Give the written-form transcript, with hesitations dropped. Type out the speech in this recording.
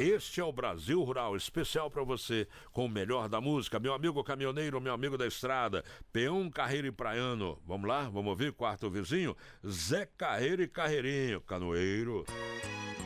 Este é o Brasil Rural, especial para você, com o melhor da música. Meu amigo caminhoneiro, meu amigo da estrada, peão, carreiro e praiano. Vamos lá? Vamos ouvir? Quarto vizinho, Zé Carreiro e Carreirinho, canoeiro.